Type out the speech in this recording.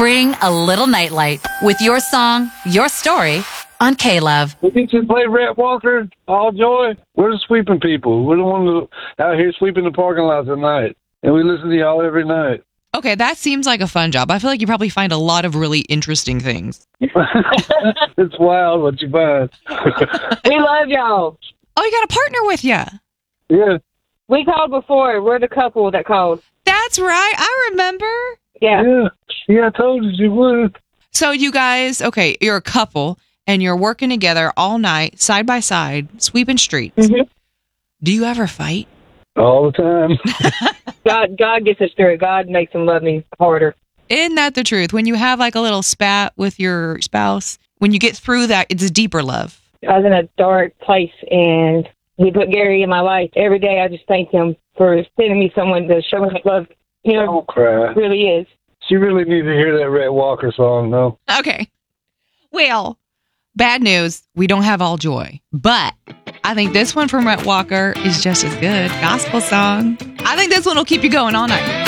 Bring a little nightlight with your song, your story on K-Love. We get to play Rhett Walker, All Joy. We're the sweeping people. We're the ones out here sweeping the parking lots at night. And we listen to y'all every night. Okay, that seems like a fun job. I feel like you probably find a lot of really interesting things. It's wild what you find. We love y'all. Oh, you got a partner with you. Yeah. We called before. We're the couple that called. That's right. I remember. Yeah. Yeah, I told you would. So you guys, okay, you're a couple, and you're working together all night, side by side, sweeping streets. Mm-hmm. Do you ever fight? All the time. God gets us through it. God makes them love me harder. Isn't that the truth? When you have like a little spat with your spouse, when you get through that, it's a deeper love. I was in a dark place, and he put Gary in my life. Every day I just thank him for sending me someone to show me what love, Don't cry. really is. She really needs to hear that Rhett Walker song, though. Okay. Well, bad news. We don't have All Joy. But I think this one from Rhett Walker is just as good. Gospel song. I think this one will keep you going all night.